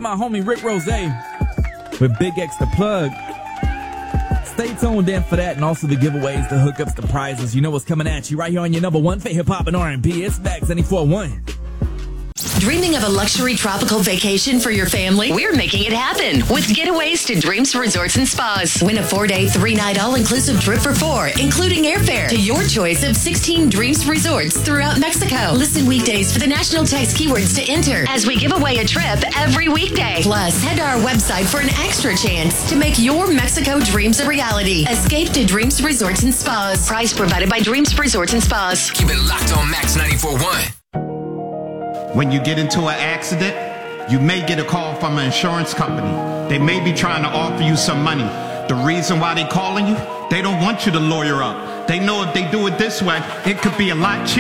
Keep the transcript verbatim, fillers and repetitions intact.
my homie Rick Rose with Big X the Plug. Stay tuned in for that, and also the giveaways, the hookups, the prizes. You know what's coming at you right here on your number one for hip-hop and R and B. It's Max ninety-four point one. Dreaming of a luxury tropical vacation for your family? We're making it happen with Getaways to Dreams Resorts and Spas. Win a four-day, three-night all-inclusive trip for four, including airfare to your choice of sixteen Dreams Resorts throughout Mexico. Listen weekdays for the national text keywords to enter as we give away a trip every weekday. Plus, head to our website for an extra chance to make your Mexico dreams a reality. Escape to Dreams Resorts and Spas. Prize provided by Dreams Resorts and Spas. Keep it locked on Max ninety-four point one. When you get into an accident, you may get a call from an insurance company. They may be trying to offer you some money. The reason why they calling you, they don't want you to lawyer up. They know if they do it this way, it could be a lot cheaper.